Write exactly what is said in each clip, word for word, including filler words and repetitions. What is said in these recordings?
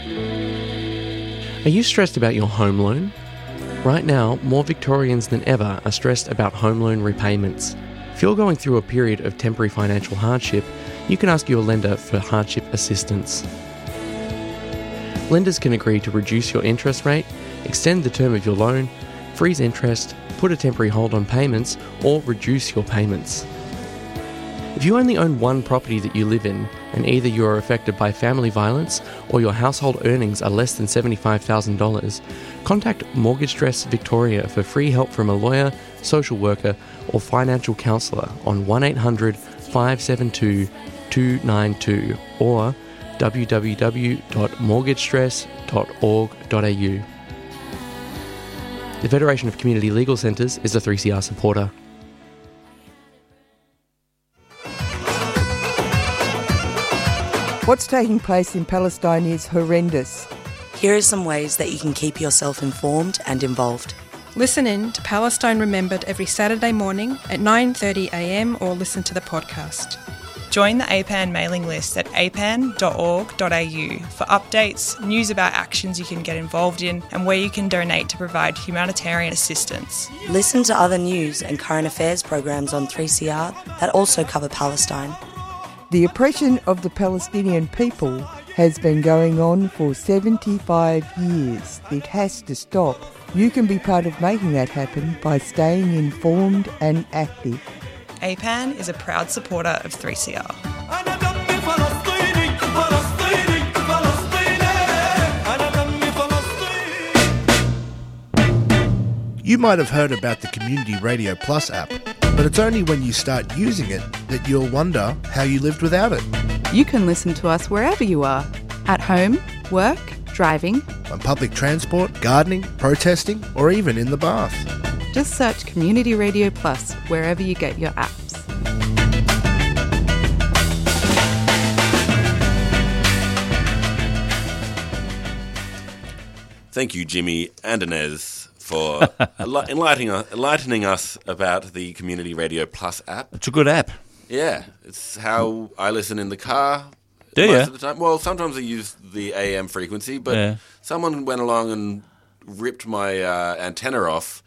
Are you stressed about your home loan? Right now, more Victorians than ever are stressed about home loan repayments. If you're going through a period of temporary financial hardship, you can ask your lender for hardship assistance. Lenders can agree to reduce your interest rate, extend the term of your loan, freeze interest, put a temporary hold on payments, or reduce your payments. If you only own one property that you live in, and either you are affected by family violence or your household earnings are less than seventy-five thousand dollars, contact Mortgage Stress Victoria for free help from a lawyer, social worker, or financial counsellor on one eight hundred five seven two two nine two or w w w dot mortgage stress dot org dot a u. The Federation of Community Legal Centres is a three C R supporter. What's taking place in Palestine is horrendous. Here are some ways that you can keep yourself informed and involved. Listen in to Palestine Remembered every Saturday morning at nine thirty a m or listen to the podcast. Join the A P A N mailing list at a p a n dot org dot a u for updates, news about actions you can get involved in, and where you can donate to provide humanitarian assistance. Listen to other news and current affairs programs on three C R that also cover Palestine. The oppression of the Palestinian people has been going on for seventy-five years. It has to stop. You can be part of making that happen by staying informed and active. A P A N is a proud supporter of three C R. You might have heard about the Community Radio Plus app, but it's only when you start using it that you'll wonder how you lived without it. You can listen to us wherever you are, at home, work, driving, on public transport, gardening, protesting, or even in the bath. Just search Community Radio Plus wherever you get your apps. Thank you, Jimmy and Inez, for enlightening us, enlightening us about the Community Radio Plus app. It's a good app. Yeah, it's how I listen in the car. Do most you? of the time. Well, sometimes I use the A M frequency, but Yeah. someone went along and ripped my uh, antenna off,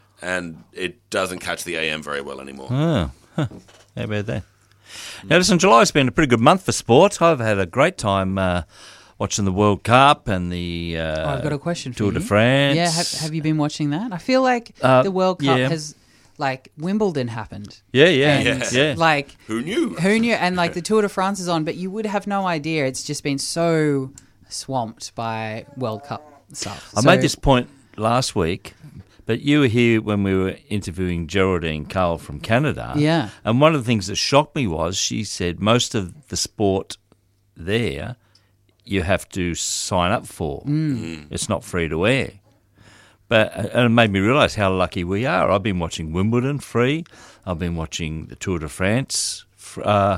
and it doesn't catch the A M very well anymore. Oh, huh. How about that? Now, listen, July's been a pretty good month for sport. I've had a great time uh, watching the World Cup and the uh, Oh, I've got a question for Tour you. de France. Yeah, have, have you been watching that? I feel like Uh, the World Cup yeah. has, like, Wimbledon happened. Yeah, yeah, And, yeah. Like, Who knew? Who knew? And, like, the Tour de France is on, but you would have no idea. It's just been so swamped by World Cup stuff. I So- made this point last week, but you were here when we were interviewing Geraldine Carl from Canada. Yeah. And one of the things that shocked me was she said most of the sport there you have to sign up for. Mm. It's not free to air. But and it made me realise how lucky we are. I've been watching Wimbledon free. I've been watching the Tour de France fr- uh,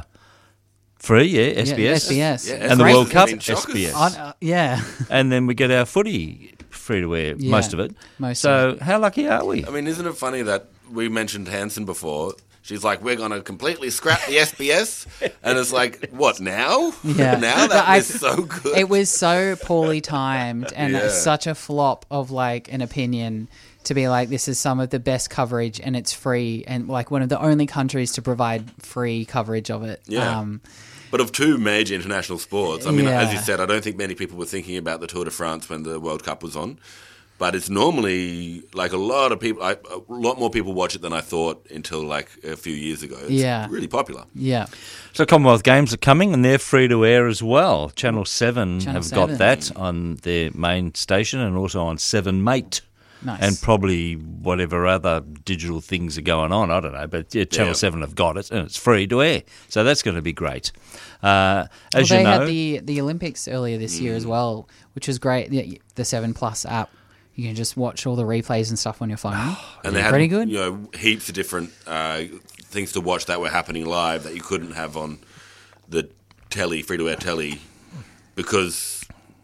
free, yeah, S B S. Yeah, S B S. Yeah, and the Great. World Cup, I mean, S B S. On, uh, yeah. And then we get our footy free to air, Yeah, most of it. most so of it. how lucky are we? I mean, isn't it funny that we mentioned Hanson before? She's like, we're going to completely scrap the S B S. And it's like, what, now? Yeah. now? But That I- was so good. It was so poorly timed and Yeah. such a flop of, like, an opinion to be like, this is some of the best coverage and it's free, and, like, one of the only countries to provide free coverage of it. Yeah. Um, But of two major international sports, I mean, Yeah. as you said, I don't think many people were thinking about the Tour de France when the World Cup was on. But it's normally, like, a lot of people, I, a lot more people watch it than I thought until, like, a few years ago. It's Yeah. really popular. yeah. So Commonwealth Games are coming and they're free to air as well. Channel seven Channel have seven. got that on their main station and also on seven Mate. Nice. And probably whatever other digital things are going on, I don't know. But yeah, Channel Yeah. seven have got it and it's free to air. So that's going to be great. Uh, as well, they you know, had the, the Olympics earlier this year as well, which was great. The, the seven Plus app. You can just watch all the replays and stuff on your phone. And they had, Pretty good. you know, heaps of different uh, things to watch that were happening live that you couldn't have on the telly, free-to-air telly, because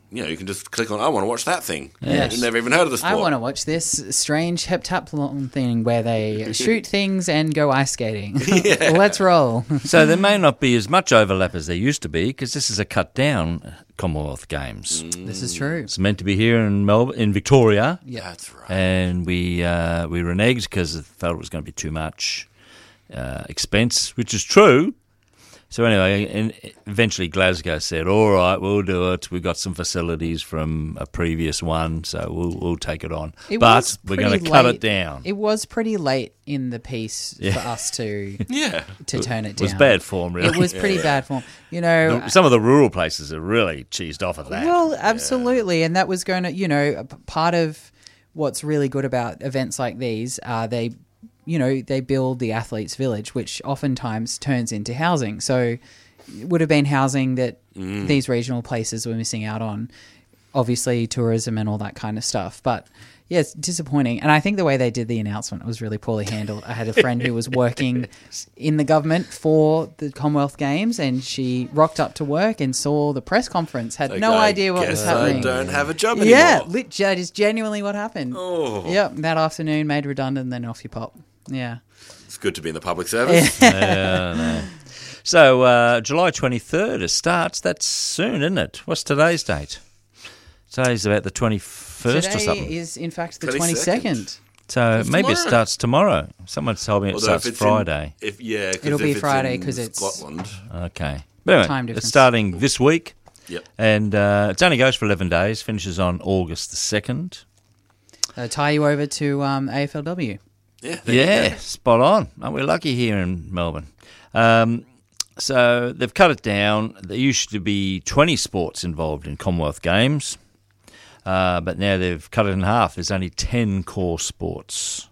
you know, you can just click on, I want to watch that thing. Yes. You've never even heard of the sport. I want to watch this strange heptathlon thing where they shoot things and go ice skating. Yeah. Let's roll. So there may not be as much overlap as there used to be because this is a cut down Commonwealth Games. This is true. It's meant to be here in Melbourne, in Victoria. Yeah, that's right. And we uh, we reneged because I felt it was going to be too much uh, expense, which is true. So anyway, and eventually Glasgow said, "All right, we'll do it. We've got some facilities from a previous one, so we'll we'll take it on. It but was we're going to pretty cut late. it down." It was pretty late in the piece Yeah. for us to Yeah. to turn it It down. was bad form, really. It was pretty Yeah. bad form. You know, The- some of the rural places are really cheesed off at that. well, absolutely, and that was going to, you know, a p- part of what's really good about events like these are they, you know, they build the athletes' village, which oftentimes turns into housing. So it would have been housing that Mm. these regional places were missing out on. Obviously, tourism and all that kind of stuff, but. Yeah, it's disappointing. And I think the way they did the announcement was really poorly handled. I had a friend who was working in the government for the Commonwealth Games, and she rocked up to work and saw the press conference, had Like, no I idea what was guess I happening. don't have a job anymore. Yeah, lit- that is genuinely what happened. Oh. Yep, that afternoon made redundant, and then off you pop. Yeah. It's good to be in the public service. Yeah, no. So uh, July twenty-third it starts. That's soon, isn't it? What's today's date? Today's about the twenty-first or Today something. is, in fact, the twenty-second. twenty-second. So It's maybe it tomorrow. starts tomorrow. Someone told me it Although starts if it's in- Friday. if yeah, 'cause It'll if be it's Friday in 'cause it's- Scotland. Okay. But anyway, Time it's difference. starting this week. Yep. And uh, it only goes for eleven days, finishes on August the second. Uh, tie you over to um, A F L W. Yeah. there you Yeah, go. spot on. Aren't we lucky here in Melbourne? Um, so they've cut it down. There used to be twenty sports involved in Commonwealth Games, uh, but now they've cut it in half. There's only ten core sports.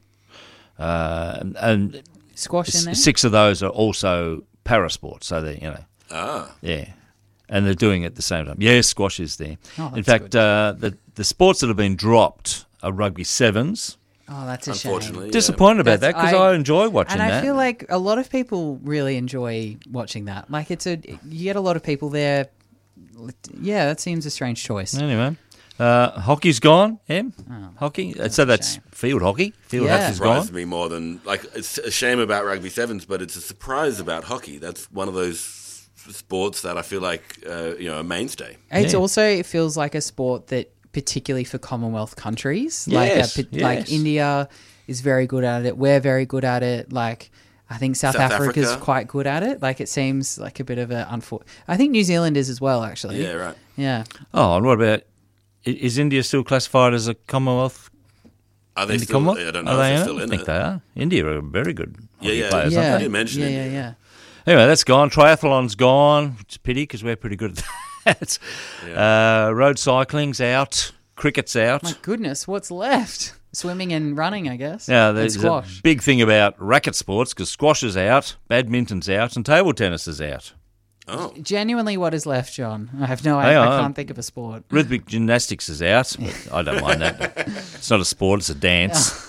Uh, and and Squash in there? s- six of those are also parasports. So they, you know, Ah. yeah, and they're doing it at the same time. Yeah, squash is there. Oh, in that's fact, uh, the the sports that have been dropped are rugby sevens. Oh, that's a shame. Unfortunately, yeah. Disappointed about that That's- because I- I, enjoy watching And I that. feel like a lot of people really enjoy watching that. Like it's a, you get a lot of people there. Yeah, that seems a strange choice. Anyway, uh, hockey's gone. Em, Oh, hockey. that's so a that's shame. field hockey. Field Yeah. hockey's Surprised gone. me more than like it's a shame about rugby sevens, but it's a surprise about hockey. That's one of those sports that I feel like uh, you know a mainstay. It's Yeah. also it feels like a sport that particularly for Commonwealth countries, like Yes, a, pa- like yes. India is very good at it. We're very good at it. Like I think South, South Africa's Africa. quite good at it. Like it seems like a bit of a unfortunate. I think New Zealand is as well. Actually, Yeah, right. yeah. Oh, and what about? i- Is India still classified as a Commonwealth? Are they in the still? Commonwealth? I don't Are know they if in they're still I in think it. they are. India are very good Yeah, hockey yeah. players, yeah, aren't I they? did mention yeah, it, yeah, yeah. yeah. Anyway, that's gone. Triathlon's gone, which is a pity because we're pretty good at that. Uh, road cycling's out. Cricket's out. My goodness, what's left? Swimming and running, I guess. Now, and there's a squash. big thing about racket sports because squash is out, badminton's out, and table tennis is out. Oh, Genuinely, what is left, John? I have no. I, Hang I on. can't think of a sport. Rhythmic gymnastics is out. But I don't mind that. It's not a sport; it's a dance.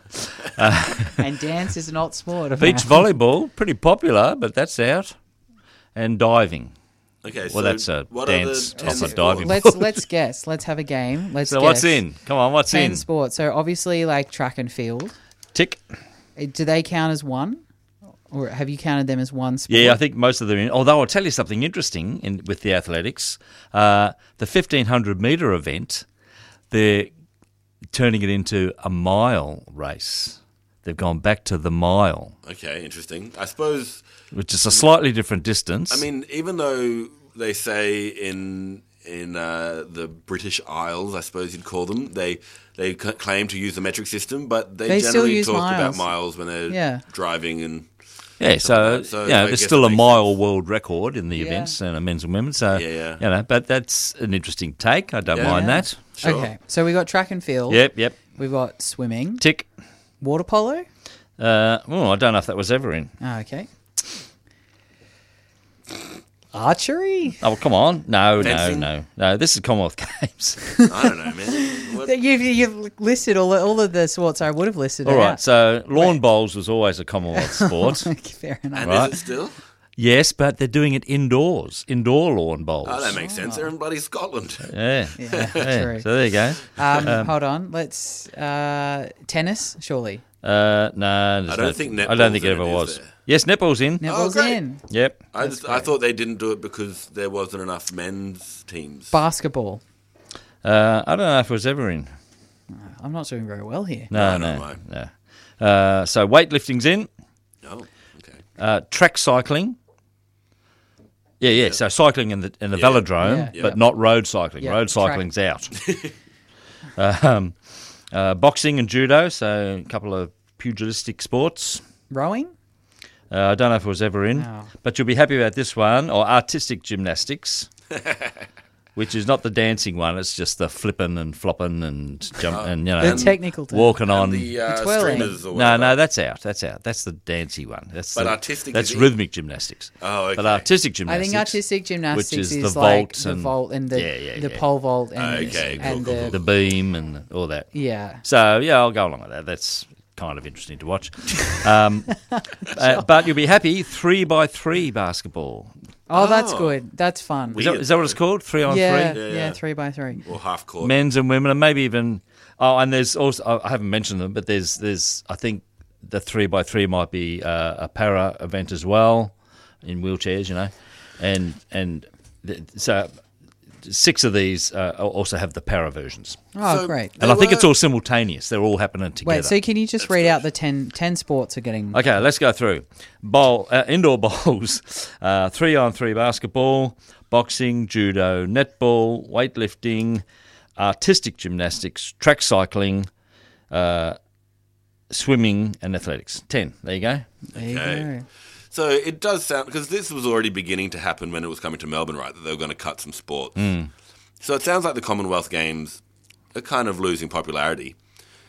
And dance is not sport. Beach apparently. volleyball, pretty popular, but that's out. And diving. okay. Well, so that's a what dance are the off ten a diving sports? Let's let's guess. Let's have a game. Let's. So guess. what's in? Come on, what's Ten in? sports. So obviously, like track and field. Tick. Uh, Do they count as one, or have you counted them as one sport? Yeah, I think most of them. In, although I'll tell you something interesting in, with the athletics, uh, the fifteen hundred metre event, they're turning it into a mile race. They've gone back to the mile, Okay, interesting. I suppose. which is a slightly different distance. I mean, even though they say in in uh, the British Isles, I suppose you'd call them, they they c- claim to use the metric system, but they, They still generally use talk miles. about miles when they're Yeah. driving and. yeah, so, like that. So you know, I there's guess still that a makes mile sense. world record in the Yeah. events, and uh, men's and women. So, Yeah, yeah. you know, but that's an interesting take. I don't Yeah. mind Yeah. that. Sure. Okay, so we got track and field. Yep, yep. We've got swimming, Tick. water polo. Uh, oh, I don't know if that was ever in. Oh, okay. Archery. Oh, well, come on. No, Fencing? no, no. No, this is Commonwealth Games. I don't know, man. What? You've, you've listed all, all of the sports I would have listed. All are right, out. so lawn bowls was always a Commonwealth sport. Fair enough. And Right. is it still? Yes, but they're doing it indoors, indoor lawn bowls. Oh, that makes sense. They're in bloody Scotland. Yeah, Yeah, yeah. true. So there you go. Um, Um, hold on. Let's uh, tennis, surely. Uh, no, there's I don't no- think I don't think it netball's ever in, is was. there? Yes, netball's in. Netball's great. in. Yep. I, just, I thought they didn't do it because there wasn't enough men's teams. Basketball. Uh, I don't know if it was ever in. I'm not doing very well here. No, No, no, no, no. Uh, so weightlifting's in. Oh, okay. Uh, track cycling. Yeah, yeah. So cycling in the in the Yeah. velodrome, Yeah. but Yeah. not road cycling. Yeah. Road Track. cycling's out. um, uh, boxing and judo. So a couple of pugilistic sports. Rowing? Uh, I don't know if it was ever in, No. but you'll be happy about this one. Or artistic gymnastics, which is not the dancing one. It's just the flipping and flopping and jump and you know The and technical term. walking on. And the uh, The twirling. streamers or No, whatever. no, that's out. That's out. That's the dancey one. That's But the, artistic That's is in? rhythmic gymnastics. Oh, okay. But artistic I gymnastics. think artistic gymnastics which is is, the like vault the and- vault and the Yeah, yeah, the yeah. pole vault and, Okay, cool, and cool, the cool. the beam and all that. yeah. So yeah, I'll go along with that. That's kind of interesting to watch. Um, uh, but you'll be happy. Three by three basketball. Oh, that's Oh. good. That's fun. Is that, is that what it's called? Three on yeah, three. yeah, Yeah, yeah. three by three. Or half court. Men's and women, and maybe even. Oh, and there's also I haven't mentioned them, but there's there's I think the three by three might be uh, a para event as well in wheelchairs, you know, and and th- so six of these uh, also have the para versions, Oh, So- great. and I think were- it's all simultaneous. They're all happening together. Wait, so can you just read out the ten, ten sports are getting... Okay, let's go through. Bowl, uh, indoor bowls, uh, three on three basketball, boxing, judo, netball, weightlifting, artistic gymnastics, track cycling, uh, swimming, and athletics. Ten. There you go. There you Okay. go. So it does sound, because this was already beginning to happen when it was coming to Melbourne, right? That they were going to cut some sports. So it sounds like the Commonwealth Games are kind of losing popularity.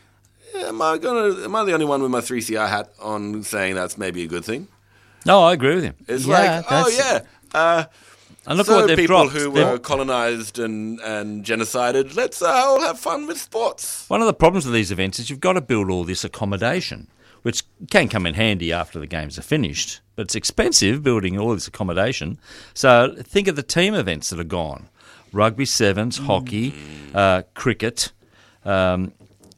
Am I gonna? Am I the only one with my three C R hat on saying that's maybe a good thing? No, I agree with him. It's Yeah, like, oh that's- yeah, uh, And look so at what they've people dropped. who They've- were colonised and, and genocided, let's uh, all have fun with sports. One of the problems with these events is you've got to build all this accommodation, which can come in handy after the games are finished, but it's expensive building all this accommodation. So think of the team events that are gone. Rugby sevens, hockey, uh, cricket. Um,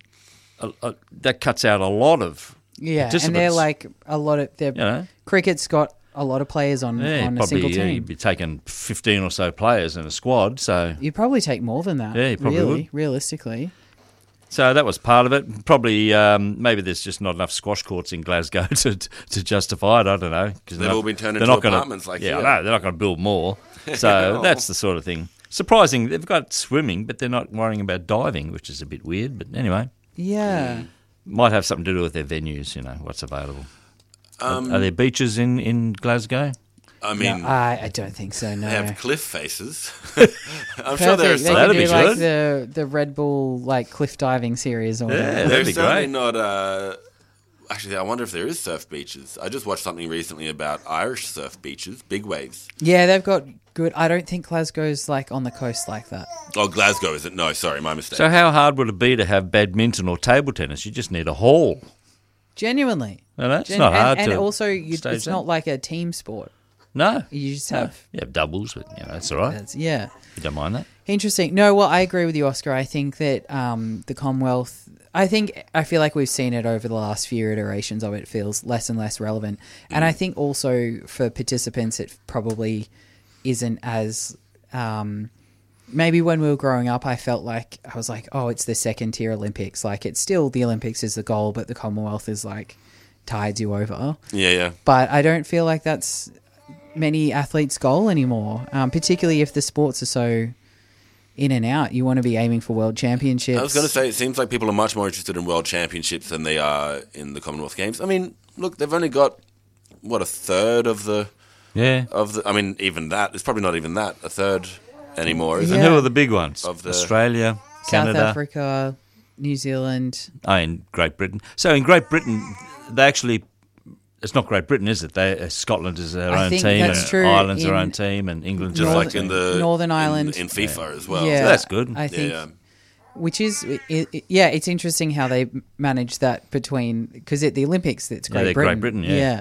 uh, uh, that cuts out a lot of Yeah, and participants. they're like a lot of... They're, You know? Cricket's got a lot of players on, Yeah, on a probably single yeah, team. you'd be taking fifteen or so players in a squad. So You'd probably take more than that. Yeah, you probably really, would. realistically. So that was part of it. Probably, um, maybe there's just not enough squash courts in Glasgow to to justify it. I don't know. 'Cause They've not- all been turned they're into not gonna- apartments like yeah, here. I know they're not going to build more. So that's the sort of thing. Surprising, they've got swimming, but they're not worrying about diving, which is a bit weird. But anyway, Yeah. might have something to do with their venues. You know what's available. Um, Are, are there beaches in, in Glasgow? I mean, No, I, I don't think so, no. they have cliff faces. I'm sure there are Perfect. They some. could That'd do be like good. the, the Red Bull like cliff diving series or Yeah. whatever. that'd There's be certainly great. not. Uh, actually, I wonder if there is surf beaches. I just watched something recently about Irish surf beaches, big waves. Yeah, they've got good. I don't think Glasgow's like on the coast like that. Oh, Glasgow is it? No, sorry, my mistake. So how hard would it be to have badminton or table tennis? You just need a hall. Genuinely. No, no, it's Gen- not hard and, and to also, you, stage it's that. not like a team sport. No, You just no. have. You have doubles, but you know that's all right. That's, yeah. You don't mind that. Interesting. No, well, I agree with you, Oscar. I think that um, the Commonwealth, I think, I feel like we've seen it over the last few iterations of it, feels less and less relevant. And I think also for participants, it probably isn't as, um, maybe when we were growing up, I felt like, I was like, oh, it's the second tier Olympics. Like, it's still, the Olympics is the goal, but the Commonwealth is like, tides you over. yeah, yeah. But I don't feel like that's many athletes' goal anymore, um, particularly if the sports are so in and out. You want to be aiming for world championships. I was going to say, it seems like people are much more interested in world championships than they are in the Commonwealth Games. I mean, look, they've only got what a third of the Yeah. of the. I mean, even that it's probably not even that a third anymore. Is And it? Yeah. who are the big ones? Of the- Australia, South Canada, Africa, New Zealand. oh, and Great Britain. So in Great Britain, they actually. It's not Great Britain, is it? They, uh, Scotland is their I own think team, that's and true Ireland's their in own team, and England's Just their own like team. in the Northern in- Ireland. in, FIFA as well. Yeah, So that's good. I think, Yeah, which is, it, it- yeah, it's interesting how they manage that between, because at the Olympics, it's Yeah, Great they're Britain. Great Britain, yeah.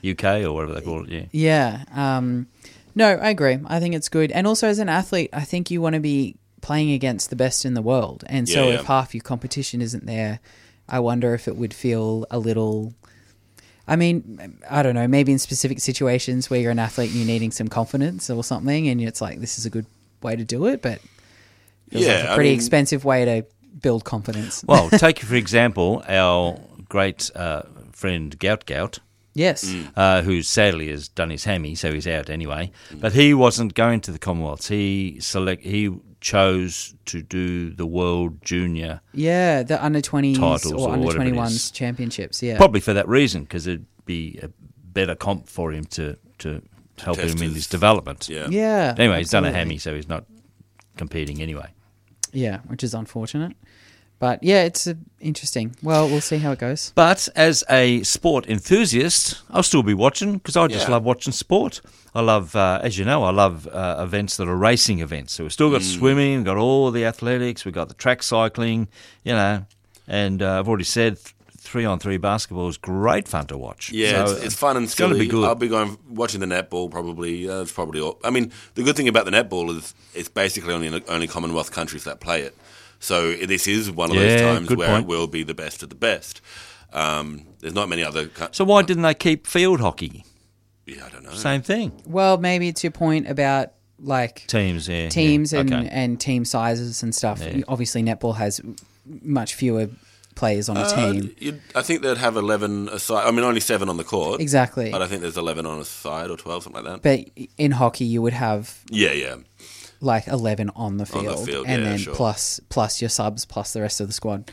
U K or whatever they call it. Yeah. Yeah. Um, no, I agree. I think it's good. And also as an athlete, I think you want to be playing against the best in the world. And so Yeah, yeah. if half your competition isn't there, I wonder if it would feel a little... I mean, I don't know, maybe in specific situations where you're an athlete and you're needing some confidence or something and it's like, this is a good way to do it, but it feels Yeah, like a I pretty mean- expensive way to build confidence. Well, take for example our great uh, friend Gout Gout. Yes. Mm. Uh, who sadly has done his hammy, so he's out anyway. But he wasn't going to the Commonwealths. He select he chose to do the World Junior, Yeah, the under twenties Titles or or under whatever it twenty-ones is. championships, yeah. probably for that reason, because it'd be a better comp for him to, to help test him in his- his development. Yeah. Yeah. Anyway, he's done a absolutely. hammy, so he's not competing anyway. Yeah, which is unfortunate. But yeah, it's uh, interesting. Well, we'll see how it goes. But as a sport enthusiast, I'll still be watching because I just Yeah. love watching sport. I love, uh, as you know, I love uh, events that are racing events. So we've still got Mm. swimming, we've got all the athletics, we've got the track cycling, you know, and uh, I've already said th- three-on-three basketball is great fun to watch. Yeah, So it's, it's fun and it's gonna silly. be good. I'll be going watching the netball probably. Uh, it's probably all. I mean, the good thing about the netball is it's basically only only Commonwealth countries that play it. So this is one of Yeah, those times good where point. it will be the best of the best. Um, there's not many other. Co- So why didn't they keep field hockey? yeah, I don't know. Same thing. Well, maybe it's your point about like Teams, yeah. teams yeah. and, Okay. and team sizes and stuff. Yeah. Obviously, netball has much fewer players on a Uh, team. you'd- I think they'd have eleven aside. I mean, only seven on the court. Exactly. But I think there's eleven on a side or twelve, something like that. But in hockey, you would have Yeah, yeah. like eleven on the On field, the field, and yeah, then sure. plus plus your subs plus the rest of the squad.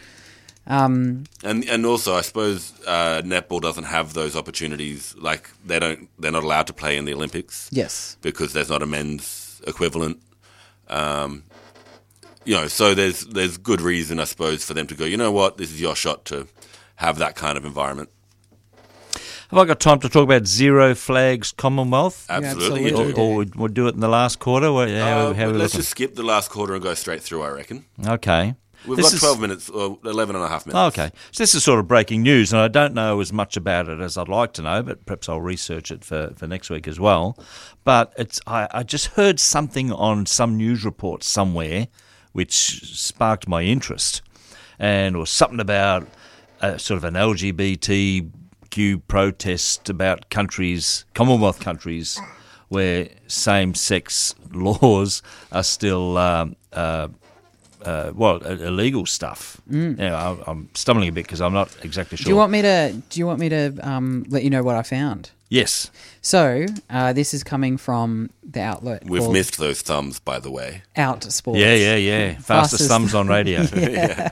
Um, And and also, I suppose uh, netball doesn't have those opportunities. Like they don't, they're not allowed to play in the Olympics. Yes. because there's not a men's equivalent. Um, you know, so there's there's good reason, I suppose, for them to go. You know what? This is your shot to have that kind of environment. Have I got time to talk about Zero Flags Commonwealth? Absolutely, absolutely. you Or, do. or we'll, we'll do it in the last quarter? What- How, Uh, how are but we let's looking? just skip the last quarter and go straight through, I reckon. Okay. We've This got is- twelve minutes, or eleven and a half minutes. Oh, okay. So this is sort of breaking news, and I don't know as much about it as I'd like to know, but perhaps I'll research it for, for next week as well. But it's I, I just heard something on some news report somewhere which sparked my interest, and it was something about a, sort of an L G B T Q protest about countries, Commonwealth countries, where same-sex laws are still um, uh, uh, well, illegal stuff. Mm. You know, I, I'm stumbling a bit because I'm not exactly sure. Do you want me to? Do you want me to um, let you know what I found? Yes. So uh, this is coming from the outlet. We've called missed those thumbs, by the way. Out Sports. Yeah, yeah, yeah. Fastest, Fastest- thumbs on radio. Yeah.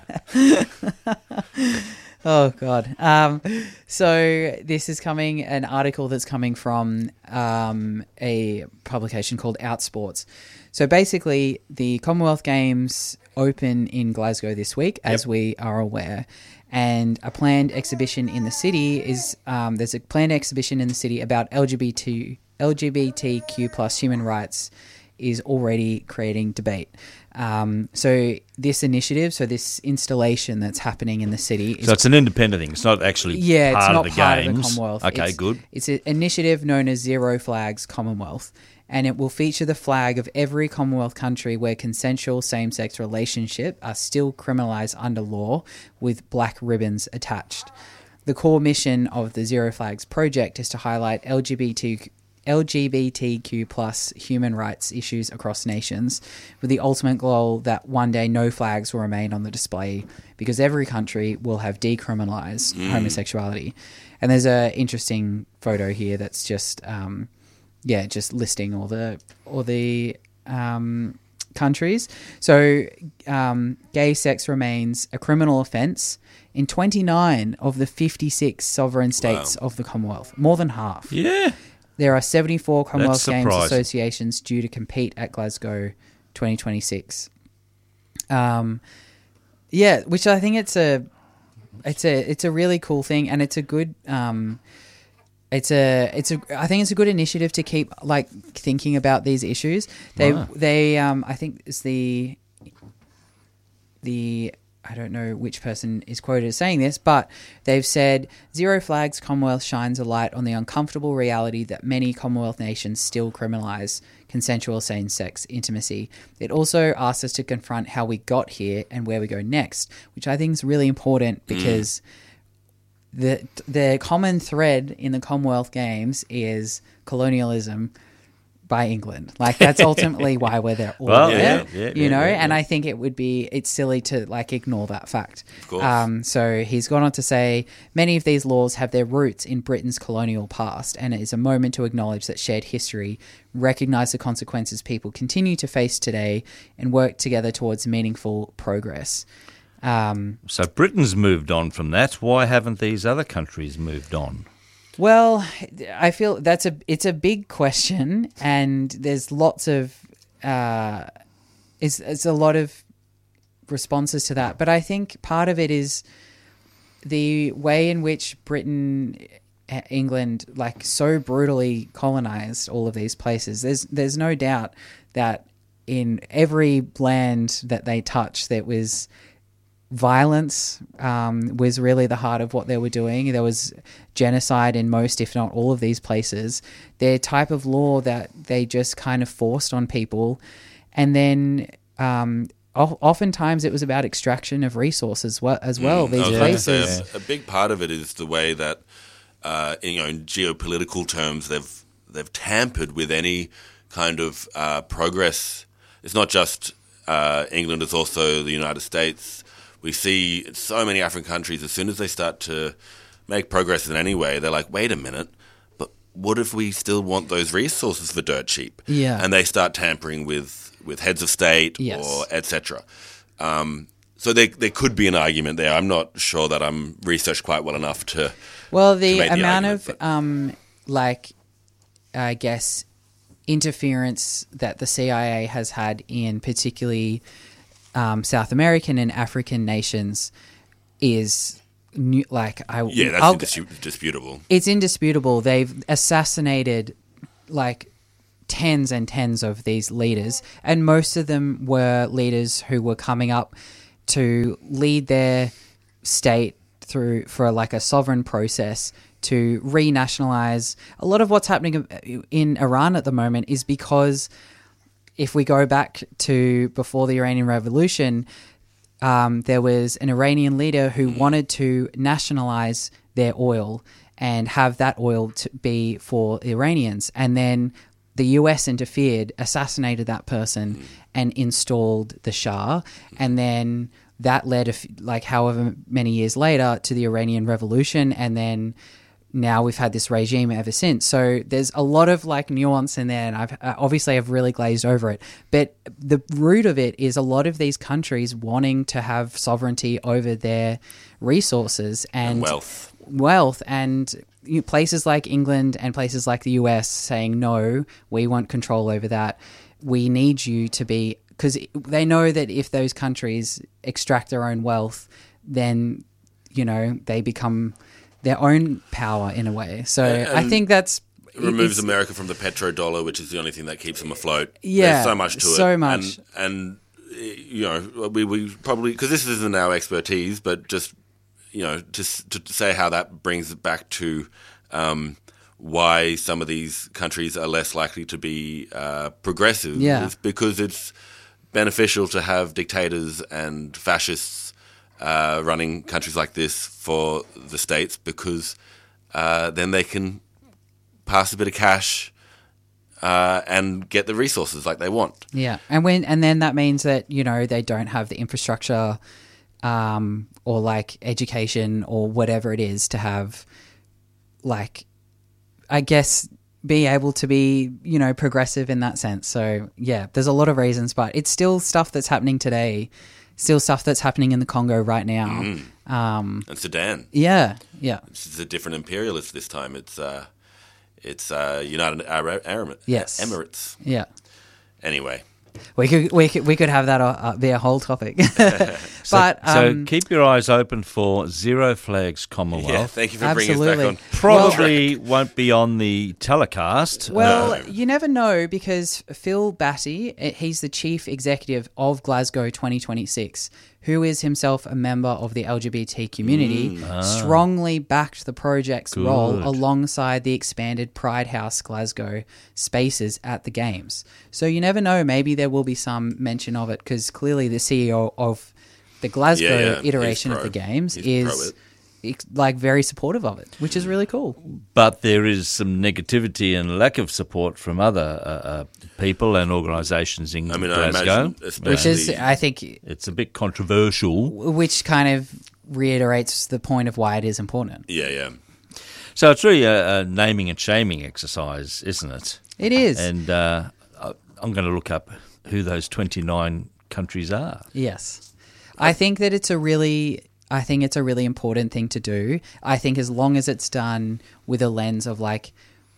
Oh God. Um, so this is coming an article that's coming from um, a publication called Outsports. So basically, the Commonwealth Games open in Glasgow this week, as Yep. we are aware, and a planned exhibition in the city is um, there's a planned exhibition in the city about L G B T L G B T Q plus human rights is already creating debate. Um, so this initiative, so this installation that's happening in the city, is So it's an independent thing. It's not actually yeah, part it's not of the part games. of the Commonwealth. Okay, it's, good. It's an initiative known as Zero Flags Commonwealth, and it will feature the flag of every Commonwealth country where consensual same-sex relationships are still criminalised under law, with black ribbons attached. The core mission of the Zero Flags project is to highlight L G B T L G B T Q plus human rights issues across nations, with the ultimate goal that one day no flags will remain on the display because every country will have decriminalised Mm. homosexuality. And there's a interesting photo here that's just, um, yeah, just listing all the all the um, countries. So, um, gay sex remains a criminal offence in twenty-nine of the fifty-six sovereign states Wow. of the Commonwealth, more than half. Yeah. There are seventy-four Commonwealth That's Games surprising. associations due to compete at Glasgow twenty twenty-six. Um, yeah, which I think it's a, it's a, it's a really cool thing, and it's a good, um, it's a, it's a, I think it's a good initiative to keep like thinking about these issues. They, Wow. they, um, I think it's the, the I don't know which person is quoted as saying this, but they've said, Zero Flags Commonwealth shines a light on the uncomfortable reality that many Commonwealth nations still criminalise consensual same-sex intimacy. It also asks us to confront how we got here and where we go next, which I think is really important because mm. the the common thread in the Commonwealth Games is colonialism by England. Like, that's ultimately why we're there all well, there, yeah, yeah, you yeah, know, yeah, yeah. and I think it would be, it's silly to like ignore that fact. Of course. Um, so he's gone on to say, many of these laws have their roots in Britain's colonial past, and it is a moment to acknowledge that shared history, recognise the consequences people continue to face today, and work together towards meaningful progress. Um, So Britain's moved on from that. Why haven't these other countries moved on? Well, I feel that's a it's a big question, and there's lots of uh, it's it's a lot of responses to that. But I think part of it is the way in which Britain, England, like so brutally colonized all of these places. There's there's no doubt that in every land that they touched, there was violence um, was really the heart of what they were doing. There was genocide in most, if not all of these places. Their type of law that they just kind of forced on people. And then um, o- oftentimes it was about extraction of resources well, as well, Mm, these I was going to places. say a, a big part of it is the way that, uh, in, you know, in geopolitical terms, they've they've tampered with any kind of uh, progress. It's not just uh, England; it's also the United States. We see so many African countries, as soon as they start to make progress in any way, they're like, wait a minute, but what if we still want those resources for dirt cheap? Yeah. And they start tampering with, with heads of state Yes. or et cetera. Um, so there, there could be an argument there. I'm not sure that I'm researched quite well enough to Well, the to make the amount argument, of, um, like, I guess, interference that the C I A has had in particularly um, South American and African nations is new, like I Yeah, that's I'll, indis- indisputable. It's indisputable. They've assassinated like tens and tens of these leaders, and most of them were leaders who were coming up to lead their state through for like a sovereign process to renationalize. A lot of what's happening in Iran at the moment is because if we go back to before the Iranian Revolution, um, there was an Iranian leader who wanted to nationalize their oil and have that oil to be for Iranians. And then the U S interfered, assassinated that person, and installed the Shah. And then that led, a f- like however many years later, to the Iranian Revolution. And then now we've had this regime ever since. So there's a lot of like nuance in there, and I've uh, obviously I've really glazed over it. But the root of it is a lot of these countries wanting to have sovereignty over their resources and, And wealth. Wealth and you know, places like England and places like the U S saying, no, we want control over that. We need you to be, because they know that if those countries extract their own wealth, then, you know, they become their own power in a way. So And I think that's... It removes it's- America from the petrodollar, which is the only thing that keeps them afloat. Yeah, There's so much to it. so much. And, and you know, we, we probably, because this isn't our expertise, but just, you know, just to say how that brings it back to um, why some of these countries are less likely to be uh, progressive Yeah. is because it's beneficial to have dictators and fascists uh, running countries like this for the states, because uh, then they can pass a bit of cash uh, and get the resources like they want. Yeah, and when and then that means that, you know, they don't have the infrastructure um, or like education or whatever it is to have, like, I guess, be able to be, you know, progressive in that sense. So yeah, there's a lot of reasons, but it's still stuff that's happening today, still stuff that's happening in the Congo right now. Mm. Um, And Sudan. yeah, yeah, It's a different imperialist this time. It's uh, it's uh, United Arab Emirates. Yes. Emirates. yeah. Anyway, We could we could we could have that uh, be a whole topic. but so, so um, keep your eyes open for Zero Flags Commonwealth. Yeah, thank you for Absolutely. bringing us back on. Probably well, won't be on the telecast. Well, uh, you never know because Phil Batty, he's the chief executive of Glasgow twenty twenty-six, who is himself a member of the L G B T community, Mm. Ah. strongly backed the project's Good. role alongside the expanded Pride House Glasgow spaces at the Games. So you never know, maybe there will be some mention of it because clearly the C E O of the Glasgow Yeah, yeah, iteration he's of the pro. Games He's pro is it. ex- like very supportive of it, which is really cool. But there is some negativity and lack of support from other uh, uh, people and organisations in I mean, I Glasgow. imagine, Which is, especially, I think, It's a bit controversial. which kind of reiterates the point of why it is important. yeah, yeah. So it's really a, a naming and shaming exercise, isn't it? It is. And uh, I- I'm going to look up who those twenty-nine countries are. Yes. I think that it's a really I think it's a really important thing to do. I think as long as it's done with a lens of like,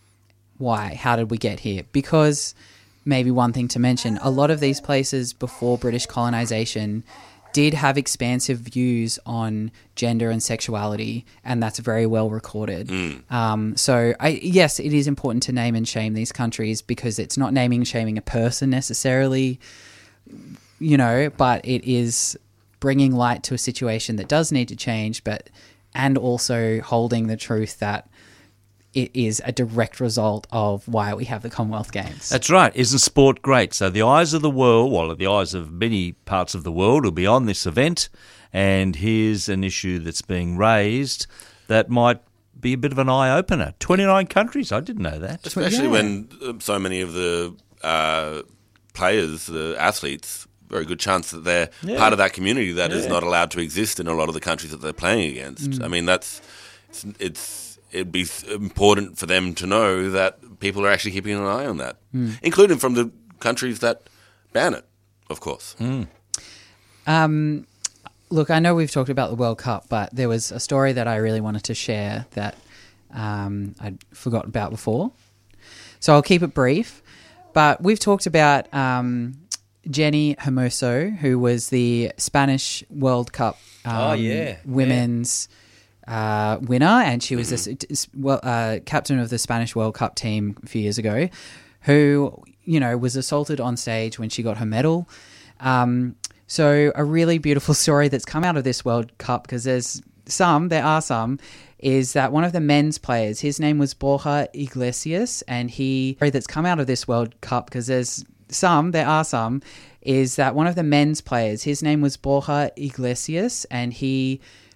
why? How did we get here? Because maybe one thing to mention, a lot of these places before British colonisation did have expansive views on gender and sexuality, and that's very well recorded. Um, so, I, yes, it is important to name and shame these countries because it's not naming and shaming a person necessarily, you know, but it is bringing light to a situation that does need to change, but and also holding the truth that it is a direct result of why we have the Commonwealth Games. That's right. Isn't sport great? So the eyes of the world, well, the eyes of many parts of the world will be on this event, and here's an issue that's being raised that might be a bit of an eye-opener. twenty-nine countries, I didn't know that. Especially Yeah. when uh, so many of the uh, players, the athletes, very good chance that they're Yeah. part of that community that is Yeah. not allowed to exist in a lot of the countries that they're playing against. I mean, that's it's, it's it'd be important for them to know that people are actually keeping an eye on that, including from the countries that ban it, of course. Um, look, I know we've talked about the World Cup, but there was a story that I really wanted to share that um, I'd forgotten about before. So I'll keep it brief. But we've talked about um, Jenny Hermoso, who was the Spanish World Cup um, Oh, yeah. women's uh, winner, and she was this, well, uh, captain of the Spanish World Cup team a few years ago, who, you know, was assaulted on stage when she got her medal. Um, so a really beautiful story that's come out of this World Cup, because there's some, there are some, is that one of the men's players, his name was Borja Iglesias, and he, that's come out of this World Cup, because there's some, there are some, is that one of the men's players, his name was Borja Iglesias, and he